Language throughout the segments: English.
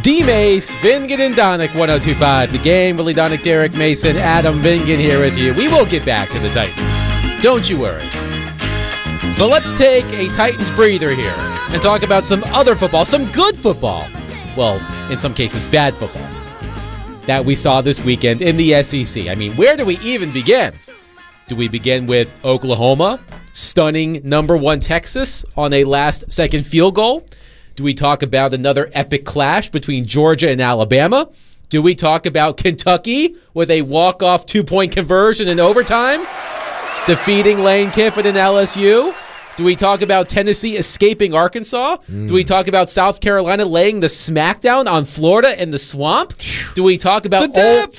D-Mace, Vingan and Donick, 102.5 The Game. Willie Donick, Derek Mason, Adam Vingan here with you. We will get back to the Titans. Don't you worry. But let's take a Titans breather here and talk about some other football, some good football. Well, in some cases, bad football that we saw this weekend in the SEC. I mean, where do we even begin? Do we begin with Oklahoma stunning number 1 Texas on a last-second field goal? Do we talk about another epic clash between Georgia and Alabama? Do we talk about Kentucky with a walk-off 2-point conversion in overtime, defeating Lane Kiffin and LSU? Do we talk about Tennessee escaping Arkansas? Do we talk about South Carolina laying the smackdown on Florida in the swamp? Do we talk about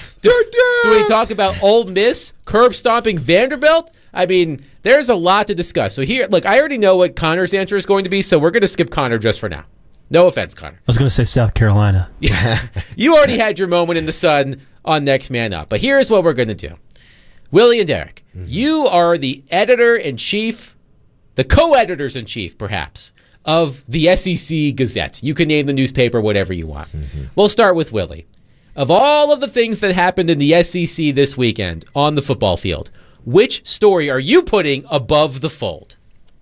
do we talk about Ole Miss curb stomping Vanderbilt? I mean, there's a lot to discuss. So here, look, I already know what Connor's answer is going to be, so we're going to skip Connor just for now. No offense, Connor. I was going to say South Carolina. Yeah. You already had your moment in the sun on Next Man Up. But here's what we're going to do. Willie and Derek, you are the editor-in-chief, the co-editors-in-chief, perhaps, of the SEC Gazette. You can name the newspaper whatever you want. We'll start with Willie. Of all of the things that happened in the SEC this weekend on the football field, which story are you putting above the fold?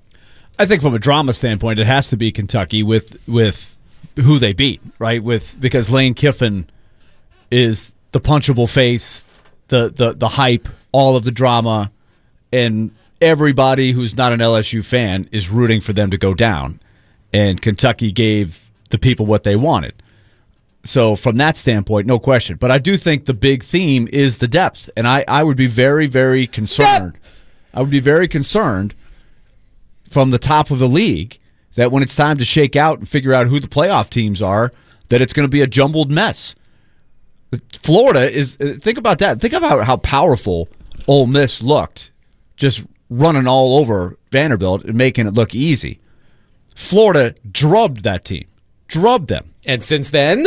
I think from a drama standpoint, it has to be Kentucky with who they beat, right? Because Lane Kiffin is the punchable face, the hype, all of the drama, and everybody who's not an LSU fan is rooting for them to go down. And Kentucky gave the people what they wanted. So from that standpoint, no question. But I do think the big theme is the depth. And I would be very, very concerned. I would be very concerned from the top of the league that when it's time to shake out and figure out who the playoff teams are, that it's going to be a jumbled mess. Florida is, think about that. Think about how powerful Ole Miss looked, just running all over Vanderbilt and making it look easy. Florida drubbed that team. Drubbed them. And since then,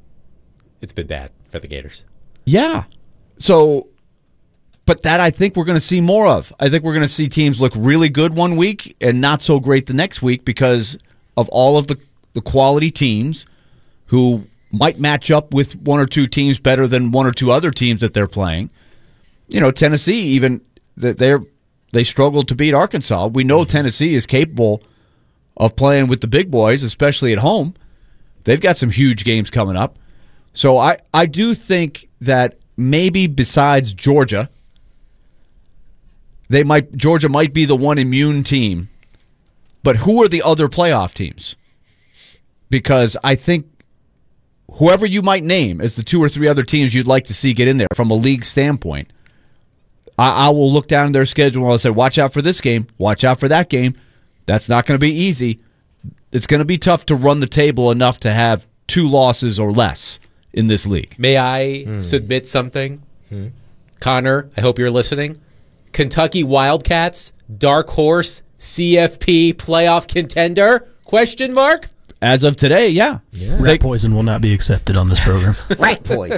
it's been bad for the Gators. Yeah. So, but that I think we're going to see more of. I think we're going to see teams look really good one week and not so great the next week because of all of the quality teams who might match up with one or two teams better than one or two other teams that they're playing. You know, Tennessee, even they struggled to beat Arkansas. We know Tennessee is capable of playing with the big boys, especially at home. They've got some huge games coming up. So I do think that maybe besides Georgia, Georgia might be the one immune team. But who are the other playoff teams? Because I think whoever you might name as the 2 or 3 other teams you'd like to see get in there from a league standpoint, I will look down at their schedule and I'll say, watch out for this game, watch out for that game. That's not going to be easy. It's going to be tough to run the table enough to have 2 losses or less in this league. May I submit something? Connor, I hope you're listening. Kentucky Wildcats, dark horse, CFP playoff contender? Question mark? As of today, yeah. Rat poison will not be accepted on this program. Rat poison.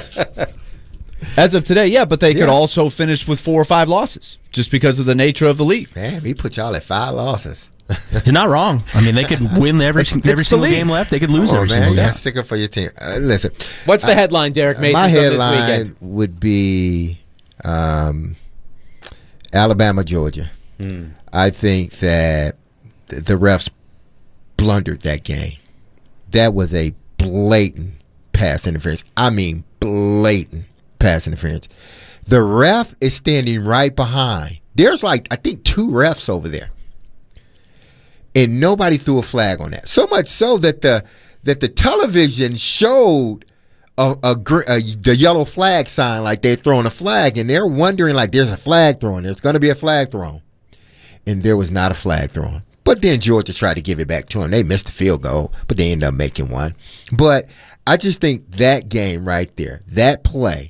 As of today, yeah, but they could also finish with 4 or 5 losses just because of the nature of the league. Man, we put y'all at 5 losses. You're not wrong. I mean, they could win every single game left. They could lose every single game. You gotta stick up for your team. Listen. What's the headline, Derek Mason, my from this headline weekend? would be Alabama, Georgia. I think that the refs blundered that game. That was a blatant pass interference. I mean, blatant pass interference. The ref is standing right behind. There's I think 2 refs over there. And nobody threw a flag on that. So much so that the television showed the yellow flag sign like they're throwing a flag, and they're wondering there's a flag thrown. There's going to be a flag thrown. And there was not a flag thrown. But then Georgia tried to give it back to them. They missed the field goal, but they ended up making one. But I just think that game right there, that play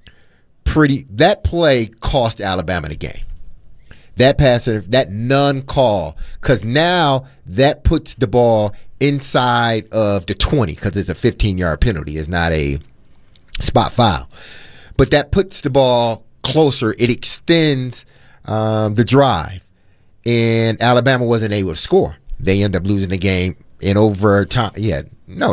cost Alabama the game. That pass, that non-call, because now that puts the ball inside of the 20, because it's a 15-yard penalty. It's not a spot foul. But that puts the ball closer. It extends the drive. And Alabama wasn't able to score. They end up losing the game in overtime. Yeah, no,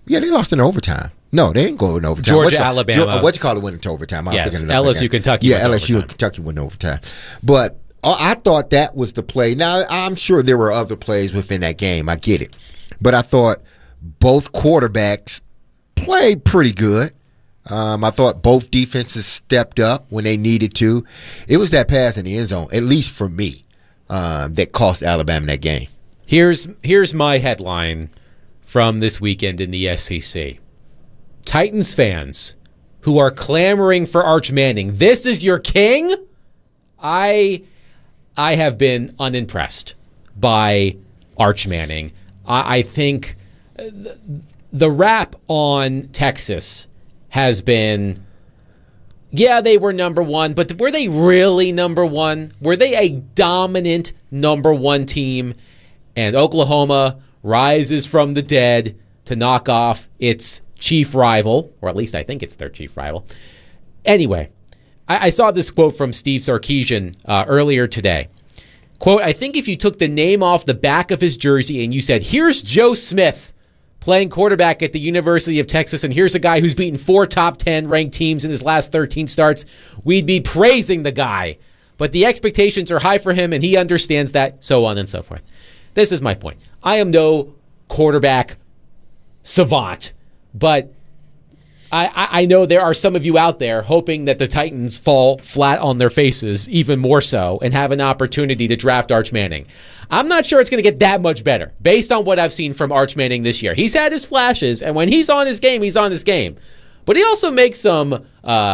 Yeah, they lost in overtime. No, they didn't go in overtime. Georgia, Alabama. What you call it went into overtime? Yes, LSU, Kentucky. Yeah, LSU and Kentucky went into overtime. But I thought that was the play. Now, I'm sure there were other plays within that game. I get it. But I thought both quarterbacks played pretty good. I thought both defenses stepped up when they needed to. It was that pass in the end zone, at least for me, that cost Alabama that game. Here's my headline from this weekend in the SEC. Titans fans who are clamoring for Arch Manning, this is your king? I have been unimpressed by Arch Manning. I think the rap on Texas has been, yeah, they were number one, but were they really number one? Were they a dominant number one team? And Oklahoma rises from the dead to knock off its chief rival, or at least I think it's their chief rival. Anyway, I saw this quote from Steve Sarkisian earlier today. Quote, I think if you took the name off the back of his jersey and you said, here's Joe Smith playing quarterback at the University of Texas, and here's a guy who's beaten 4 top 10 ranked teams in his last 13 starts, we'd be praising the guy. But the expectations are high for him, and he understands that, so on and so forth. This is my point. I am no quarterback savant, but I know there are some of you out there hoping that the Titans fall flat on their faces, even more so, and have an opportunity to draft Arch Manning. I'm not sure it's going to get that much better based on what I've seen from Arch Manning this year. He's had his flashes, and when he's on his game, he's on his game. But he also makes some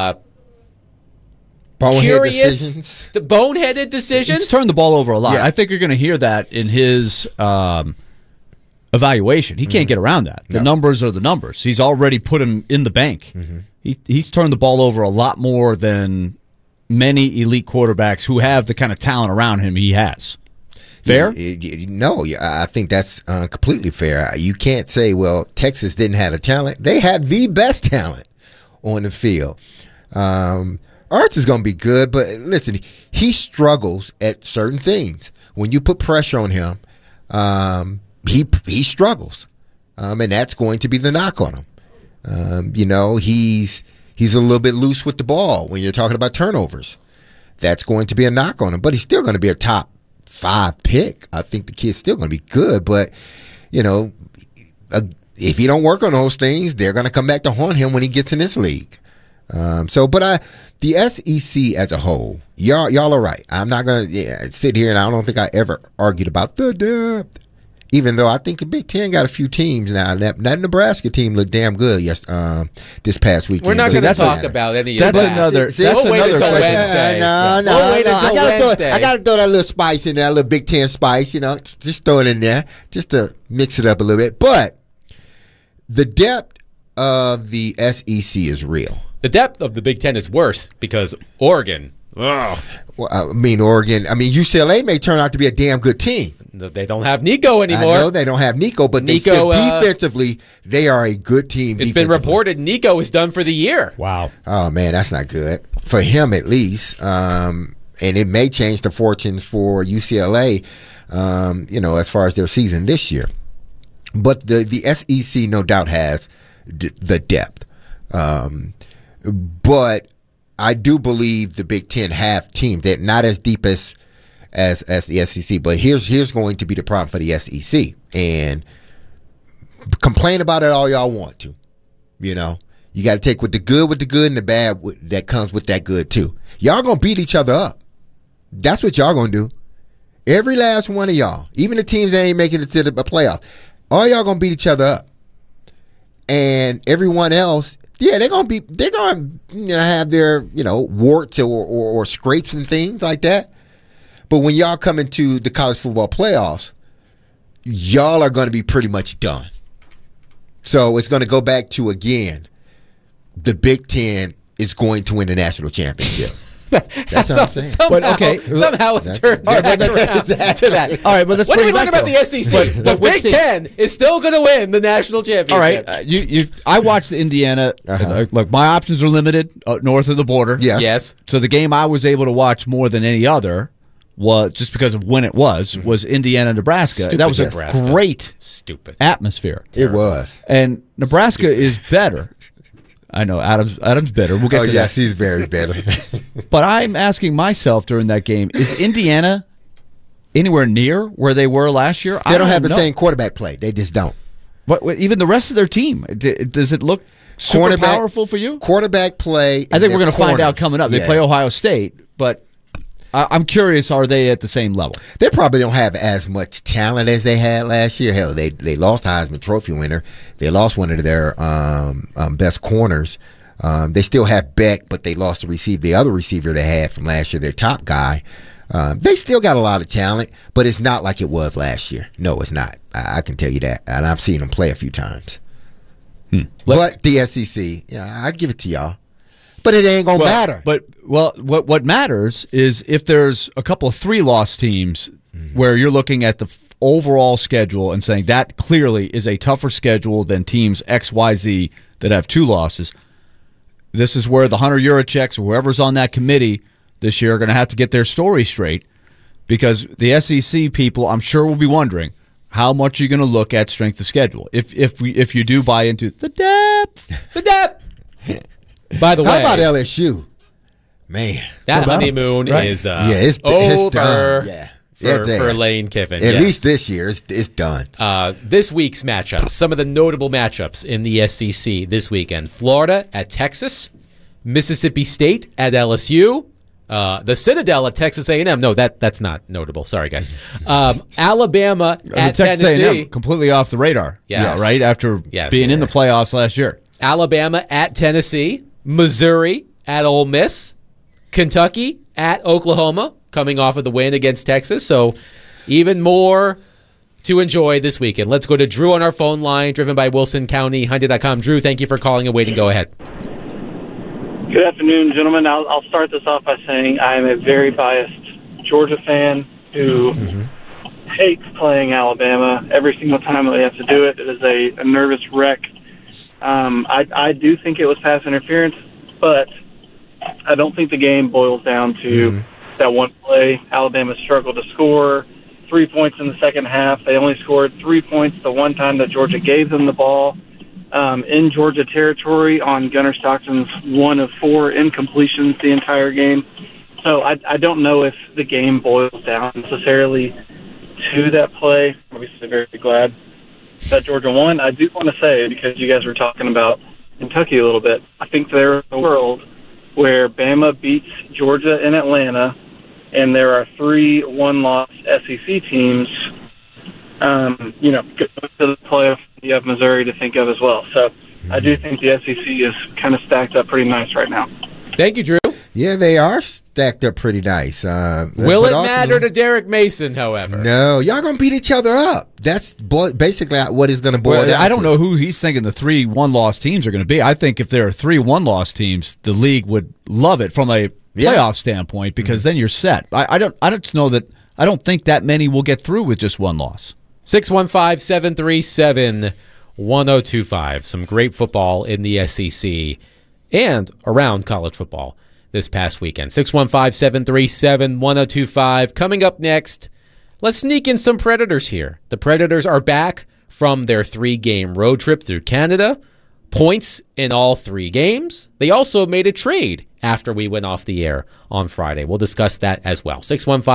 boneheaded decisions. He's turned the ball over a lot. Yeah. I think you're going to hear that in his evaluation. He can't get around that. The numbers are the numbers. He's already put him in the bank. He's turned the ball over a lot more than many elite quarterbacks who have the kind of talent around him he has. Fair? No, I think that's completely fair. You can't say, well, Texas didn't have the talent. They had the best talent on the field. Arch is going to be good, but listen, he struggles at certain things. When you put pressure on him, he struggles, and that's going to be the knock on him. He's a little bit loose with the ball when you're talking about turnovers. That's going to be a knock on him, but he's still going to be a top 5 pick. I think the kid's still going to be good, but if he don't work on those things, they're going to come back to haunt him when he gets in this league. The SEC as a whole, y'all are right. I'm not going to sit here, and I don't think I ever argued about the depth. Even though I think the Big Ten got a few teams now. That Nebraska team looked damn good this past weekend. We're not going to talk about any of that. We'll wait until Wednesday. No. I got to throw that little spice in there, a little Big Ten spice, just throw it in there, just to mix it up a little bit. But the depth of the SEC is real. The depth of the Big Ten is worse because Oregon. Ugh. Well, Oregon. UCLA may turn out to be a damn good team. They don't have Nico anymore. I know they don't have Nico, but defensively, they are a good team. It's been reported Nico is done for the year. Wow. Oh, man, that's not good. For him, at least. And it may change the fortunes for UCLA, as far as their season this year. But the SEC, no doubt, has the depth. But I do believe the Big Ten have teams that not as deep as the SEC. But here's going to be the problem for the SEC. And complain about it all y'all want to. You got to take the good and the bad that comes with that good too. Y'all going to beat each other up. That's what y'all going to do. Every last one of y'all, even the teams that ain't making it to the playoff, all y'all going to beat each other up. And everyone else, yeah, they're going to have their, warts or scrapes and things like that. But when y'all come into the college football playoffs, y'all are going to be pretty much done. So it's going to go back to, again, the Big Ten is going to win the national championship. That's what I'm saying. Somehow it turns back around to that. All right, but let's what bring did we it learn back, about the SEC? The Big Ten is still going to win the national championship. All right, I watched Indiana. Look, my options are limited north of the border. Yes. So the game I was able to watch more than any other was just because of when it was Indiana, Nebraska. Stupid that was Nebraska. a great Stupid atmosphere. It was. And Nebraska is better. I know Adam's better. We'll get Oh, to yes, that. he's very better. But I'm asking myself during that game, is Indiana anywhere near where they were last year? They don't have the know. same quarterback play. They just don't. What, even the rest of their team, does it look super powerful for you? Quarterback play. I think we're going to find out coming up. They Yeah. play Ohio State, but I'm curious, are they at the same level? They probably don't have as much talent as they had last year. Hell, they lost the Heisman Trophy winner. They lost one of their best corners. They still have Beck, but they lost the other receiver they had from last year, their top guy. They still got a lot of talent, but it's not like it was last year. No, it's not. I can tell you that, and I've seen them play a few times. But the SEC, I give it to y'all. But it ain't gonna matter. But what matters is if there's a couple of 3-loss teams where you're looking at the overall schedule and saying that clearly is a tougher schedule than teams XYZ that have 2 losses. This is where the Hunter Yuricheks or whoever's on that committee this year are going to have to get their story straight, because the SEC people, I'm sure, will be wondering how much you're going to look at strength of schedule if you do buy into the depth. By the way, how about LSU? Man, that honeymoon Right. is it's over done. Yeah. for Lane Kiffin. At yes. least this year, it's done. This week's matchups, some of the notable matchups in the SEC this weekend: Florida at Texas, Mississippi State at LSU, the Citadel at Texas A&M. No, that's not notable. Sorry, guys. Alabama at Texas Tennessee. A&M, completely off the radar. Yes. Yeah, right after Yes. being in the playoffs last year. Alabama at Tennessee, Missouri at Ole Miss, Kentucky at Oklahoma, coming off of the win against Texas. So even more to enjoy this weekend. Let's go to Drew on our phone line, driven by Wilson County, Hyundai.com. Drew, thank you for calling and waiting. Go ahead. Good afternoon, gentlemen. I'll start this off by saying I am a very biased Georgia fan who hates playing Alabama. Every single time that they have to do it, it is a nervous wreck. I do think it was pass interference, but I don't think the game boils down to that one play. Alabama struggled to score 3 points in the second half. They only scored 3 points the one time that Georgia gave them the ball in Georgia territory on Gunnar Stockton's 1 of 4 incompletions the entire game. So I don't know if the game boils down necessarily to that play. Obviously, very glad that Georgia won. I do want to say, because you guys were talking about Kentucky a little bit, I think there's a world where Bama beats Georgia in Atlanta, and there are 3 one-loss SEC teams, go to the playoff. You have Missouri to think of as well. So I do think the SEC is kind of stacked up pretty nice right now. Thank you, Drew. Yeah, they are stacked up pretty nice. Will it matter to Derek Mason, however? No, y'all going to beat each other up. That's basically what it's going to boil down I don't to. know who he's thinking the 3 one-loss teams are going to be. I think if there are 3 one-loss teams, the league would love it from a playoff standpoint, because then you're set. I don't think that many will get through with just 1 loss. 615-737-1025. Some great football in the SEC and around college football this past weekend. 615-737-1025. Coming up next, let's sneak in some Predators here. The Predators are back from their 3-game road trip through Canada. Points in all 3 games. They also made a trade after we went off the air on Friday. We'll discuss that as well.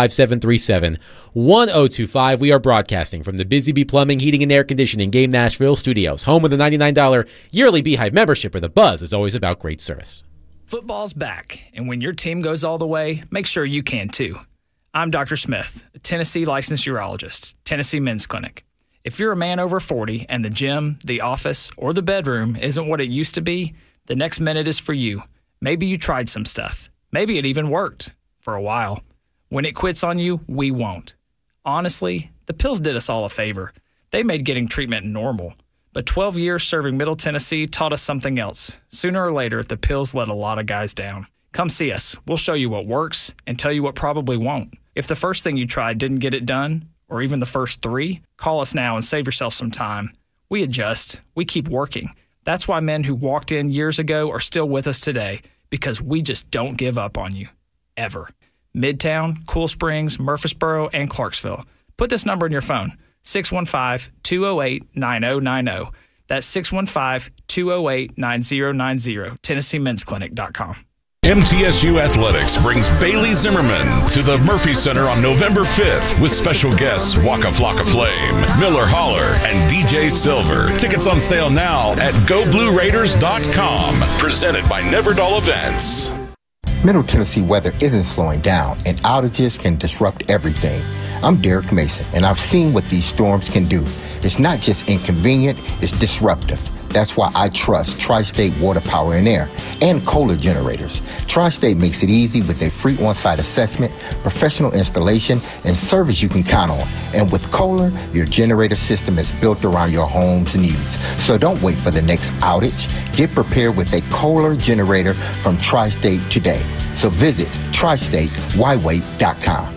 615-737-1025. We are broadcasting from the Busy Bee Plumbing, Heating, and Air Conditioning Game Nashville studios, home with a $99 yearly Beehive membership, where the buzz is always about great service. Football's back, and when your team goes all the way, make sure you can too. I'm Dr. Smith, a Tennessee licensed urologist, Tennessee Men's Clinic. If you're a man over 40 and the gym, the office, or the bedroom isn't what it used to be, the next minute is for you. Maybe you tried some stuff. Maybe it even worked for a while. When it quits on you, we won't. Honestly, the pills did us all a favor. They made getting treatment normal. But 12 years serving Middle Tennessee taught us something else. Sooner or later, the pills let a lot of guys down. Come see us. We'll show you what works and tell you what probably won't. If the first thing you tried didn't get it done, or even the first 3, call us now and save yourself some time. We adjust. We keep working. That's why men who walked in years ago are still with us today, because we just don't give up on you. Ever. Midtown, Cool Springs, Murfreesboro, and Clarksville. Put this number in your phone, 615-208-9090. That's 615-208-9090, TennesseeMen'sClinic.com. MTSU Athletics brings Bailey Zimmerman to the Murphy Center on November 5th with special guests Waka Flocka Flame, Miller Holler, and DJ Silver. Tickets on sale now at GoBlueRaiders.com. Presented by Neverdall Events. Middle Tennessee weather isn't slowing down, and outages can disrupt everything. I'm Derek Mason, and I've seen what these storms can do. It's not just inconvenient, it's disruptive. That's why I trust Tri-State Water, Power, and Air and Kohler generators. Tri-State makes it easy with a free on-site assessment, professional installation, and service you can count on. And with Kohler, your generator system is built around your home's needs. So don't wait for the next outage. Get prepared with a Kohler generator from Tri-State today. So visit TriStateWhyWait.com.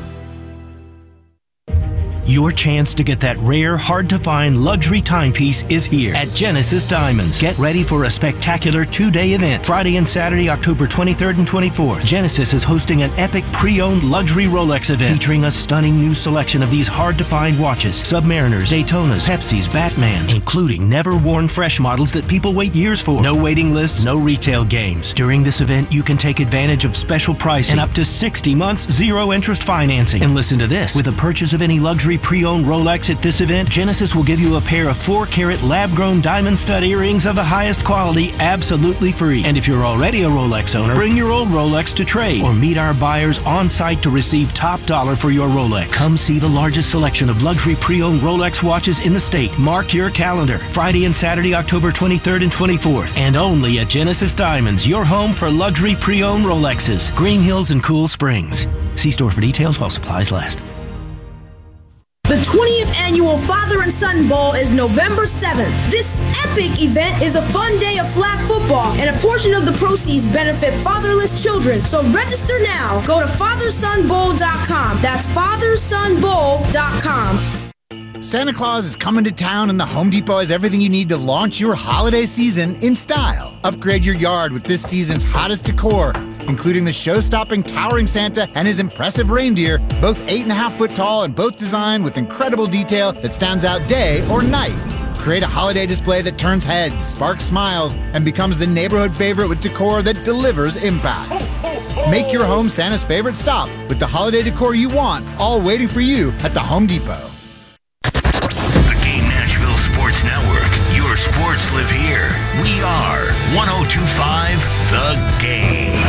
Your chance to get that rare, hard-to-find luxury timepiece is here at Genesis Diamonds. Get ready for a spectacular two-day event. Friday and Saturday, October 23rd and 24th. Genesis is hosting an epic pre-owned luxury Rolex event featuring a stunning new selection of these hard-to-find watches. Submariners, Daytonas, Pepsis, Batmans, including never-worn fresh models that people wait years for. No waiting lists, no retail games. During this event, you can take advantage of special pricing and up to 60 months zero-interest financing. And listen to this. With a purchase of any luxury pre-owned Rolex at this event, Genesis will give you a pair of 4-carat lab-grown diamond stud earrings of the highest quality absolutely free. And if you're already a Rolex owner, bring your old Rolex to trade or meet our buyers on site to receive top dollar for your Rolex. Come see the largest selection of luxury pre-owned Rolex watches in the state. Mark your calendar. Friday and Saturday, October 23rd and 24th. And only at Genesis Diamonds, your home for luxury pre-owned Rolexes. Green Hills and Cool Springs. See store for details while supplies last. The 20th Annual Father and Son Bowl is November 7th. This epic event is a fun day of flag football, and a portion of the proceeds benefit fatherless children. So register now. Go to FatherSonBowl.com. That's FatherSonBowl.com. Santa Claus is coming to town, and the Home Depot has everything you need to launch your holiday season in style. Upgrade your yard with this season's hottest decor, including the show-stopping towering Santa and his impressive reindeer, both 8.5 foot tall and both designed with incredible detail that stands out day or night. Create a holiday display that turns heads, sparks smiles, and becomes the neighborhood favorite with decor that delivers impact. Make your home Santa's favorite stop with the holiday decor you want, all waiting for you at the Home Depot. The Game Nashville Sports Network. Your sports live here. We are 102.5 The Game.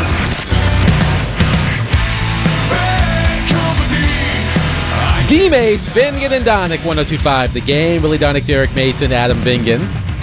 D-Mace, Vingan and Donick, 102.5 The Game. Willie Donick, Derek Mason, Adam Vingan.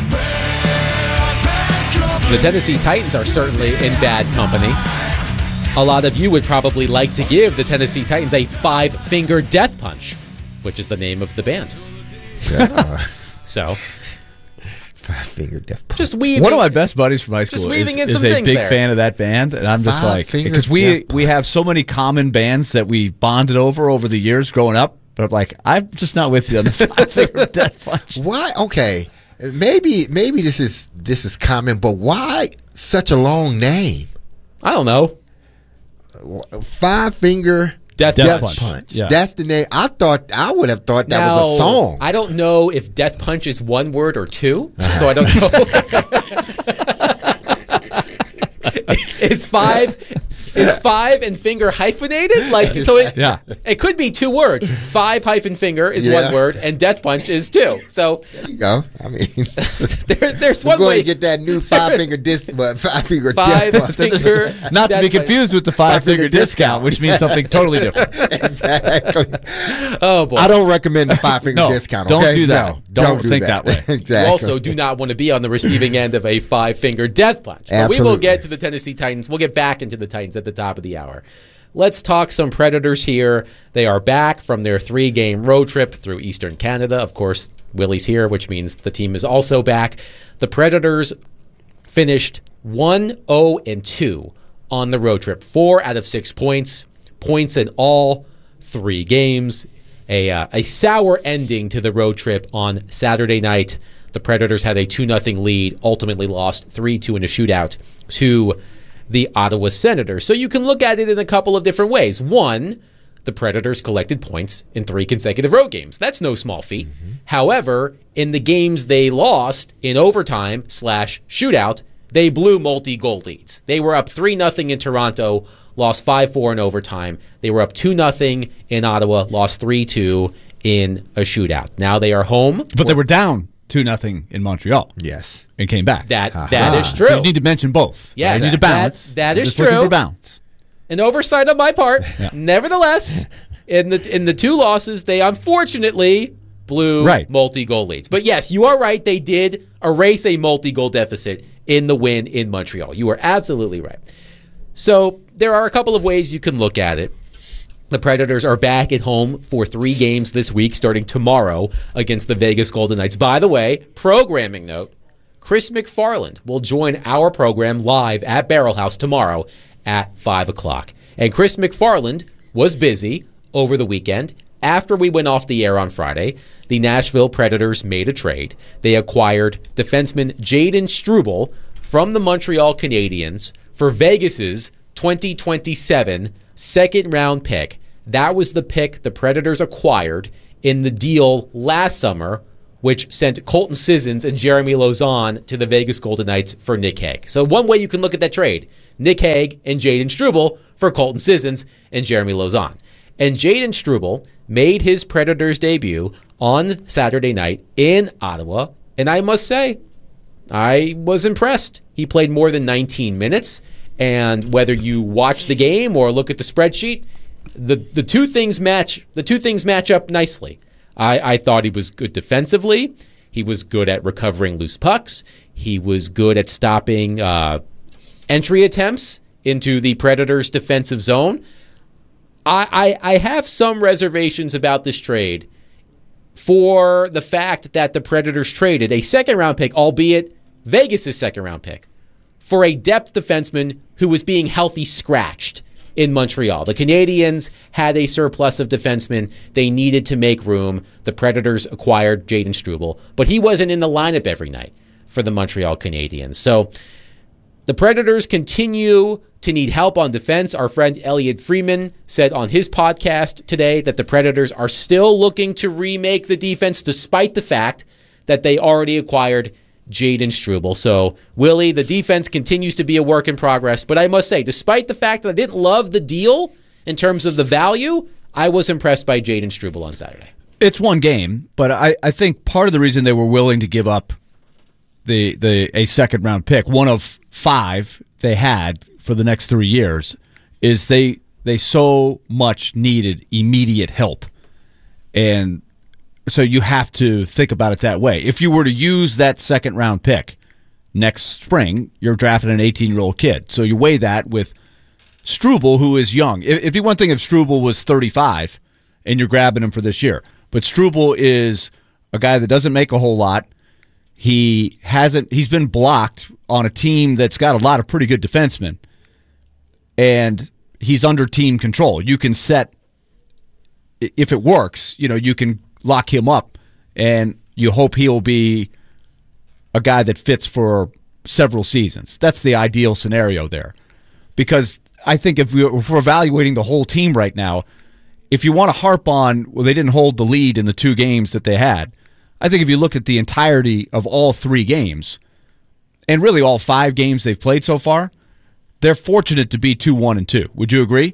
The Tennessee Titans are certainly in bad company. A lot of you would probably like to give the Tennessee Titans a 5-finger death punch, which is the name of the band. Yeah. So, 5-finger death punch. Just weaving. One of my best buddies from high school Just weaving in is some a things big there. fan of that band, and I'm just like, because we have so many common bands that we bonded over the years growing up. But I'm like, I'm just not with you on the 5-finger death punch. Why? Okay, maybe this is common, but why such a long name? I don't know. 5-finger death punch. Yeah. That's the name. I would have thought that was a song. I don't know if death punch is one word or two, so I don't know. Is 5 and finger hyphenated? Like, so it could be 2 words. 5-finger is one word, and death punch is 2. So there you go. I mean, there's one way to get that new 5-finger death punch. Not to be confused with the 5-finger discount, which means something totally different. Exactly. Oh boy! I don't recommend the 5-finger discount. Don't Okay? do that. No, don't think that way. Exactly. You also do not want to be on the receiving end of a 5-finger death punch. But we will get to the Tennessee Titans. We'll get back into the Titans at the top of the hour. Let's talk some Predators here. They are back from their 3-game road trip through Eastern Canada. Of course, Willie's here, which means the team is also back. The Predators finished 1-0-2 on the road trip. 4 out of 6 points in all 3 games. A sour ending to the road trip on Saturday night. The Predators had a 2-0 lead, ultimately lost 3-2 in a shootout to the Ottawa Senators. So you can look at it in a couple of different ways. One, the Predators collected points in 3 consecutive road games. That's no small feat. However, in the games they lost in overtime / shootout, they blew multi-goal leads. They were up 3-0 in Toronto, lost 5-4 in overtime. They were up 2-0 in Ottawa, lost 3-2 in a shootout. Now they are home. But they were down 2-0 in Montreal. Yes. And came back. That is true. You need to mention both. Yes. You need to balance. That is just looking true. for balance. An oversight on my part. Yeah. Nevertheless, in the 2 losses, they unfortunately blew multi-goal leads. But yes, you are right. They did erase a multi-goal deficit in the win in Montreal. You are absolutely right. So there are a couple of ways you can look at it. The Predators are back at home for 3 games this week, starting tomorrow against the Vegas Golden Knights. By the way, programming note, Chris McFarland will join our program live at Barrel House tomorrow at 5 o'clock. And Chris McFarland was busy over the weekend. After we went off the air on Friday, the Nashville Predators made a trade. They acquired defenseman Jayden Struble from the Montreal Canadiens for Vegas's 2027 second-round pick. That was the pick the Predators acquired in the deal last summer, which sent Colton Sissons and Jeremy Lauzon to the Vegas Golden Knights for Nick Hague. So one way you can look at that trade, Nick Hague and Jayden Struble for Colton Sissons and Jeremy Lauzon. And Jayden Struble made his Predators debut on Saturday night in Ottawa, and I must say, I was impressed. He played more than 19 minutes, and whether you watch the game or look at the spreadsheet, the two things match up nicely. I thought he was good defensively. He was good at recovering loose pucks. He was good at stopping entry attempts into the Predators' defensive zone. I have some reservations about this trade for the fact that the Predators traded a second-round pick, albeit Vegas' second-round pick, for a depth defenseman who was being healthy scratched in Montreal. The Canadiens had a surplus of defensemen. They needed to make room. The Predators acquired Jayden Struble, but he wasn't in the lineup every night for the Montreal Canadiens. So the Predators continue to need help on defense. Our friend Elliot Freeman said on his podcast today that the Predators are still looking to remake the defense despite the fact that they already acquired Jayden Struble. So, Willie, the defense continues to be a work in progress. But I must say, despite the fact that I didn't love the deal in terms of the value, I was impressed by Jayden Struble on Saturday. It's one game, but I think part of the reason they were willing to give up a second-round pick, one of 5 they had for the next 3 years, is they so much needed immediate help. And so you have to think about it that way. If you were to use that second-round pick next spring, you're drafting an 18-year-old kid. So you weigh that with Struble, who is young. It'd be one thing if Struble was 35 and you're grabbing him for this year. But Struble is a guy that doesn't make a whole lot. He's been blocked on a team that's got a lot of pretty good defensemen. And he's under team control. You can set, if it works, you can lock him up, and you hope he'll be a guy that fits for several seasons. That's the ideal scenario there. Because I think if we're evaluating the whole team right now, if you want to harp on, well, they didn't hold the lead in the 2 games that they had, I think if you look at the entirety of all 3 games, and really all 5 games they've played so far, they're fortunate to be 2-1-2. Would you agree?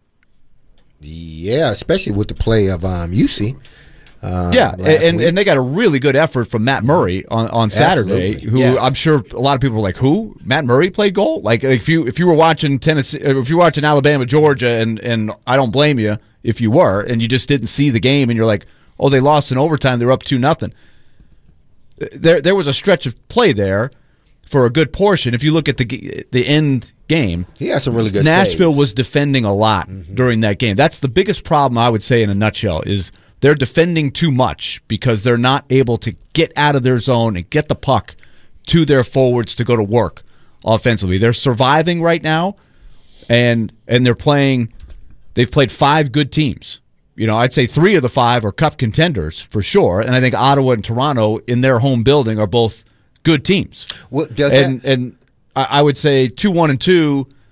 Yeah, especially with the play of UC. And they got a really good effort from Matt Murray on Saturday. Absolutely. Who Yes. I'm sure a lot of people were like, "Who? Matt Murray played goal?" Like if you were watching Tennessee, if you're watching Alabama, Georgia, and I don't blame you if you were, and you just didn't see the game, and you're like, "Oh, they lost in overtime. They're up 2-0." There was a stretch of play there for a good portion. If you look at the end game, he had some really good Nashville saves. was defending a lot during that game. That's the biggest problem, I would say, in a nutshell, is they're defending too much because they're not able to get out of their zone and get the puck to their forwards to go to work offensively. They're surviving right now, and they're playing. They've played 5 good teams. I'd say 3 of the 5 are cup contenders for sure, and I think Ottawa and Toronto in their home building are both good teams. Well, and I would say 2-1-2.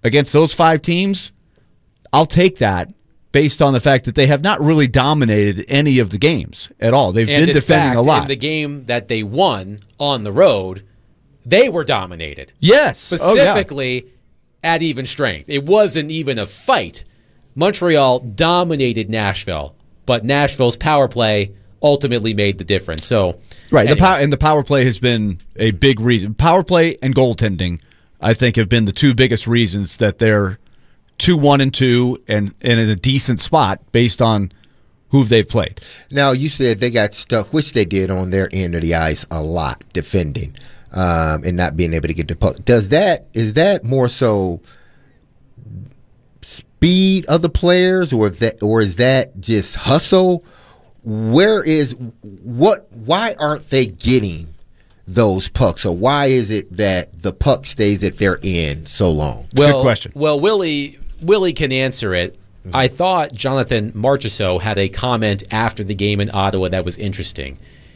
against those 5 teams, I'll take that based on the fact that they have not really dominated any of the games at all. They've been defending a lot. In the game that they won on the road, they were dominated. Yes. Specifically at even strength. It wasn't even a fight. Montreal dominated Nashville, but Nashville's power play ultimately made the difference. So, right, anyway. the power play has been a big reason. Power play and goaltending, I think, have been the 2 biggest reasons that they're 2-1-2 and in a decent spot based on who they've played. Now, you said they got stuck, which they did on their end of the ice a lot, defending and not being able to get the puck. Is that more so speed of the players, or is that just hustle? Why aren't they getting those pucks? Or why is it that the puck stays at their end so long? Good question. Well, Willie can answer it. Mm-hmm. I thought Jonathan Marchessault had a comment after the game in Ottawa that was interesting.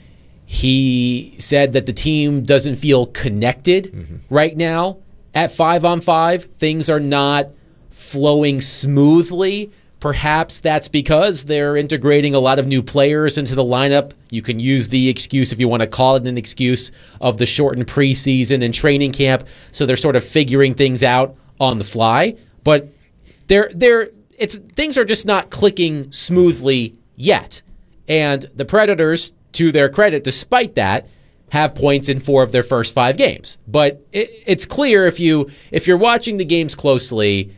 He said that the team doesn't feel connected right now at 5-on-5. Things are not flowing smoothly. Perhaps that's because they're integrating a lot of new players into the lineup. You can use the excuse, if you want to call it an excuse, of the shortened preseason and training camp. So they're sort of figuring things out on the fly. But things are just not clicking smoothly yet. And the Predators, to their credit, despite that, have points in 4 of their first 5 games. But it's clear if you're watching the games closely,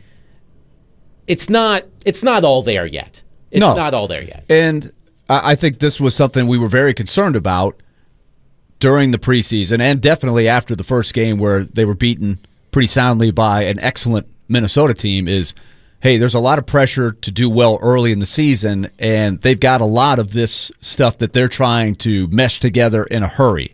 it's not all there yet. It's not all there yet. And I think this was something we were very concerned about during the preseason and definitely after the first game where they were beaten pretty soundly by an excellent Minnesota team is, hey, there's a lot of pressure to do well early in the season, and they've got a lot of this stuff that they're trying to mesh together in a hurry.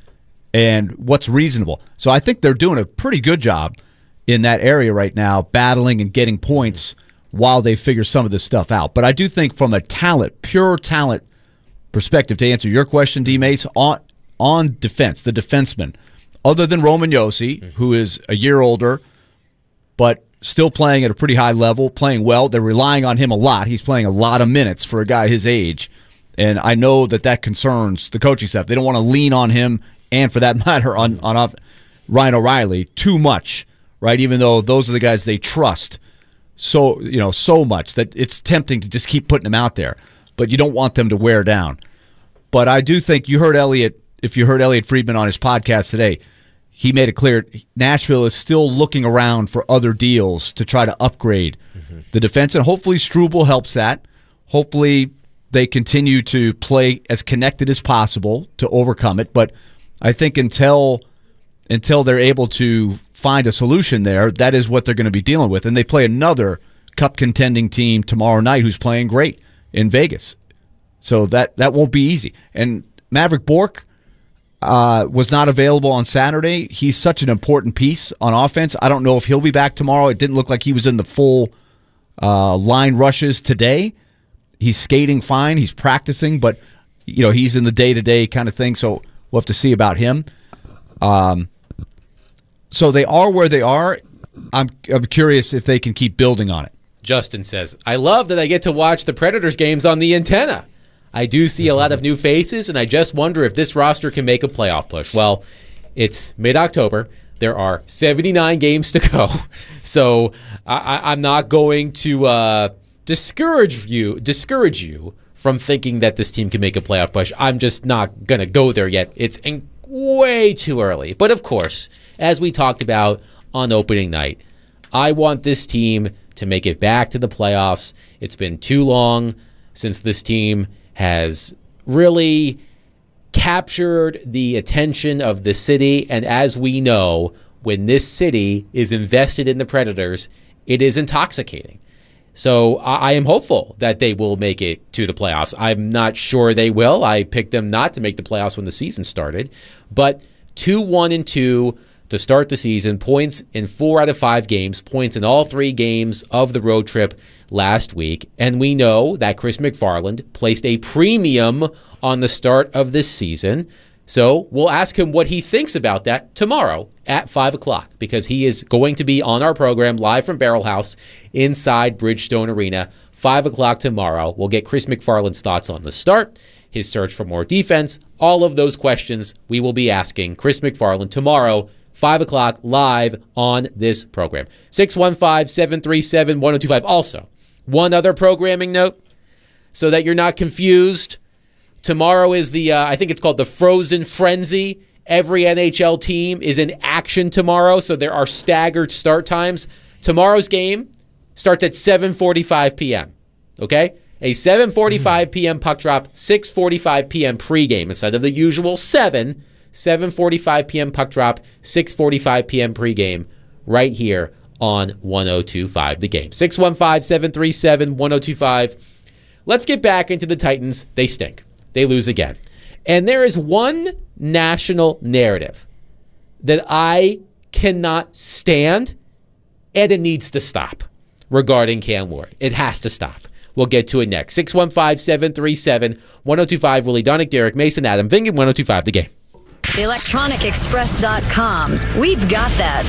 And what's reasonable? So I think they're doing a pretty good job in that area right now, battling and getting points while they figure some of this stuff out. But I do think from a pure talent perspective, to answer your question, D-Mace, on defense, the defenseman, other than Roman Josi, who is a year older, but still playing at a pretty high level, playing well. They're relying on him a lot. He's playing a lot of minutes for a guy his age. And I know that concerns the coaching staff. They don't want to lean on him, and for that matter, on Ryan O'Reilly too much, right? Even though those are the guys they trust so much that it's tempting to just keep putting them out there. But you don't want them to wear down. But I do think you heard Elliot Friedman on his podcast today, he made it clear Nashville is still looking around for other deals to try to upgrade the defense, and hopefully Struble helps that. Hopefully they continue to play as connected as possible to overcome it. But I think until they're able to find a solution there, that is what they're going to be dealing with. And they play another cup-contending team tomorrow night who's playing great in Vegas. So that won't be easy. And Maverick Bourque was not available on Saturday. He's such an important piece on offense. I don't know if he'll be back tomorrow. It didn't look like he was in the full line rushes today. He's skating fine. He's practicing, but he's in the day-to-day kind of thing, so we'll have to see about him. So they are where they are. I'm curious if they can keep building on it. Justin says, I love that I get to watch the Predators games on the antenna. I do see a lot of new faces, and I just wonder if this roster can make a playoff push. Well, it's mid-October. There are 79 games to go. So I'm not going to discourage you from thinking that this team can make a playoff push. I'm just not going to go there yet. It's way too early. But, of course, as we talked about on opening night, I want this team to make it back to the playoffs. It's been too long since this team has really captured the attention of the city. And as we know, when this city is invested in the Predators, it is intoxicating. So I am hopeful that they will make it to the playoffs. I'm not sure they will. I picked them not to make the playoffs when the season started. But 2-1-2 to start the season, points in 4 out of 5 games, points in all 3 games of the road trip last week. And we know that Chris McFarland placed a premium on the start of this season. So we'll ask him what he thinks about that tomorrow at 5 o'clock, because he is going to be on our program live from Barrel House inside Bridgestone Arena. 5 o'clock tomorrow. We'll get Chris McFarland's thoughts on the start, his search for more defense, all of those questions we will be asking Chris McFarland tomorrow, 5 o'clock, live on this program. 615-737-1025. Also, one other programming note so that you're not confused. Tomorrow is I think it's called the Frozen Frenzy. Every NHL team is in action tomorrow, so there are staggered start times. Tomorrow's game starts at 7:45 p.m., okay? A 7:45 p.m. puck drop, 6:45 p.m. pregame instead of the usual 7:45 p.m. puck drop, 6:45 p.m. pregame right here on 102.5 The Game. 615-737-1025. Let's get back into the Titans. They stink. They lose again. And there is one national narrative that I cannot stand, and it needs to stop regarding Cam Ward. It has to stop. We'll get to it next. 615-737-1025. Willie Dunick, Derek Mason, Adam Vingan, 102.5 The Game. ElectronicExpress.com. We've got that.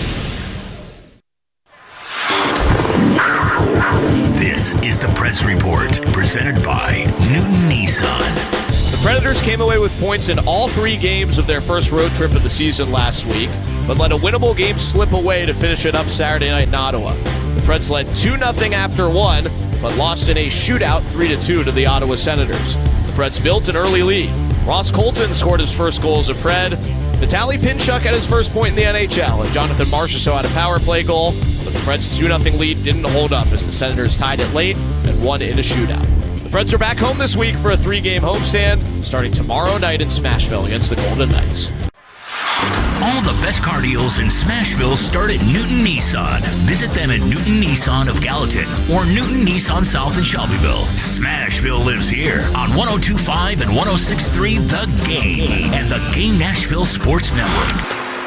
This is the Preds Report, presented by Newton Nissan. The Predators came away with points in all 3 games of their first road trip of the season last week, but let a winnable game slip away to finish it up Saturday night in Ottawa. The Preds led 2-0 after 1, but lost in a shootout 3-2 to the Ottawa Senators. The Preds built an early lead. Ross Colton scored his first goal as a Pred. Vitaly Pinchuk had his first point in the NHL, and Jonathan Marchessault had a power play goal, but the Preds' 2-0 lead didn't hold up as the Senators tied it late and won in a shootout. The Preds are back home this week for a 3-game homestand, starting tomorrow night in Smashville against the Golden Knights. All the best car deals in Smashville start at Newton Nissan. Visit them at Newton Nissan of Gallatin or Newton Nissan South in Shelbyville. Smashville lives here on 102.5 and 106.3 The Game and the Game Nashville Sports Network.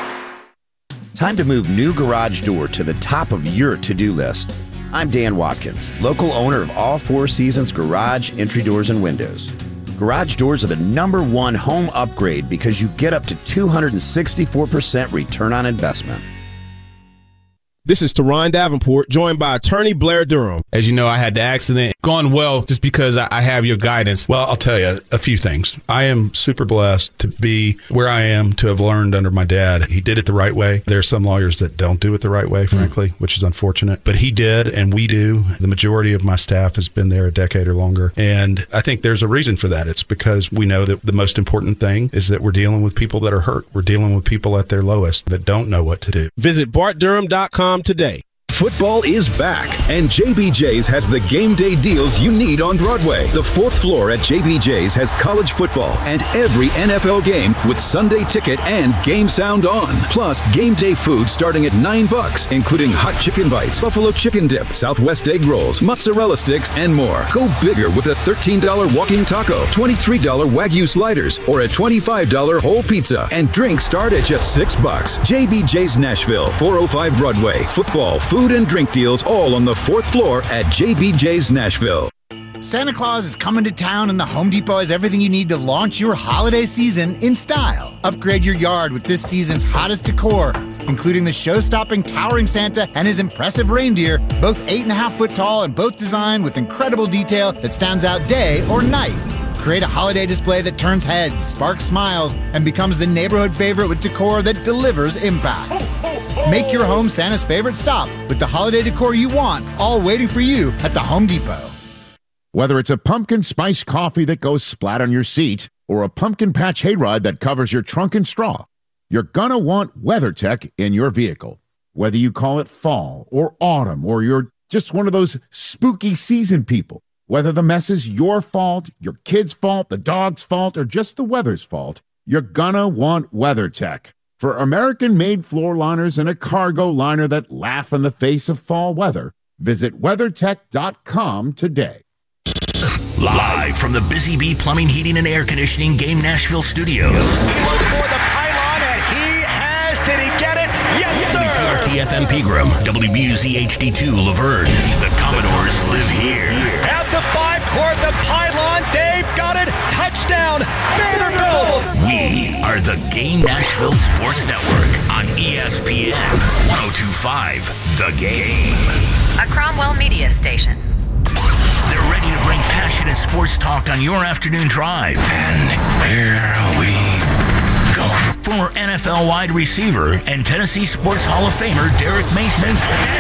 Time to move new garage door to the top of your to-do list. I'm Dan Watkins, local owner of All Four Seasons Garage, Entry Doors, and Windows. Garage doors are the #1 home upgrade because you get up to 264% return on investment. This is Teron Davenport, joined by attorney Blair Durham. As you know, I had the accident. Gone well just because I have your guidance. Well, I'll tell you a few things. I am super blessed to be where I am, to have learned under my dad. He did it the right way. There are some lawyers that don't do it the right way, frankly, which is unfortunate. But he did, and we do. The majority of my staff has been there a decade or longer. And I think there's a reason for that. It's because we know that the most important thing is that we're dealing with people that are hurt. We're dealing with people at their lowest that don't know what to do. Visit BartDurham.com today. Football is back, and JBJ's has the game day deals you need on Broadway. The 4th floor at JBJ's has college football and every NFL game with Sunday ticket and game sound on. Plus, game day food starting at $9, including hot chicken bites, buffalo chicken dip, Southwest egg rolls, mozzarella sticks, and more. Go bigger with a $13 walking taco, $23 Wagyu sliders, or a $25 whole pizza. And drinks start at just $6. JBJ's Nashville, 405 Broadway. Football, food, and drink deals all on the 4th floor at JBJ's Nashville. Santa Claus is coming to town, and the Home Depot has everything you need to launch your holiday season in style. Upgrade your yard with this season's hottest decor, including the show-stopping towering Santa and his impressive reindeer, both 8.5 foot tall and both designed with incredible detail that stands out day or night. Create a holiday display that turns heads, sparks smiles, and becomes the neighborhood favorite with decor that delivers impact. Make your home Santa's favorite stop with the holiday decor you want, all waiting for you at the Home Depot. Whether it's a pumpkin spice coffee that goes splat on your seat or a pumpkin patch hayride that covers your trunk and straw, you're gonna want WeatherTech in your vehicle. Whether you call it fall or autumn, or you're just one of those spooky season people, whether the mess is your fault, your kid's fault, the dog's fault, or just the weather's fault, you're gonna want WeatherTech. For American-made floor liners and a cargo liner that laugh in the face of fall weather, visit WeatherTech.com today. Live from the Busy Bee Plumbing, Heating, and Air Conditioning Game Nashville Studios. He looks for the pylon, and he has. Did he get it? Yes, sir! WRTF Pegram, WBUZ HD2 Laverne. The Commodores live here. At the 5 court, the pylon, they've got it. Touchdown! touchdown, Vanderbilt! We are the Game Nashville Sports Network on ESPN 102.5 The Game. A Cromwell media station. They're ready to bring passionate sports talk on your afternoon drive. And here we go. Former NFL wide receiver and Tennessee Sports Hall of Famer Derek Mason.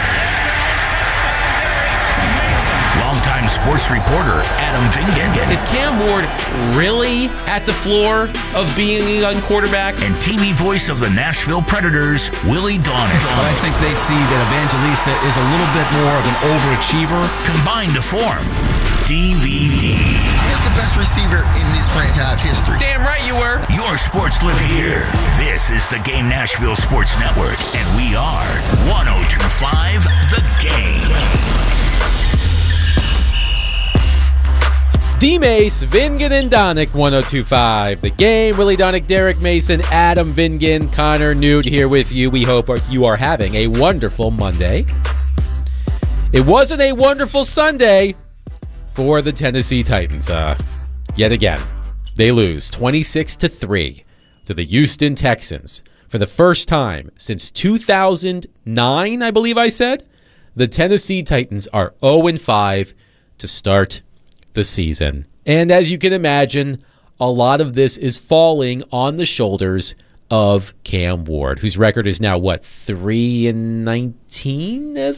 Longtime sports reporter Adam Vingan. Is Cam Ward really at the floor of being a young quarterback? And TV voice of the Nashville Predators, Willie Donald. But I think they see that Evangelista is a little bit more of an overachiever. Combined to form DVD. Who's the best receiver in this franchise history? Damn right you were. Your sports live here. This is the Game Nashville Sports Network, and we are 102.5 The Game. D-Mace, Vingan, and Donick, 102.5 The Game. Willie Donick, Derek Mason, Adam Vingan, Connor Newt here with you. We hope you are having a wonderful Monday. It wasn't a wonderful Sunday for the Tennessee Titans. Yet again, they lose 26-3 to the Houston Texans. For the first time since 2009, I believe I said, the Tennessee Titans are 0-5 to start the season. And as you can imagine, a lot of this is falling on the shoulders of Cam Ward, whose record is now, 3-19 as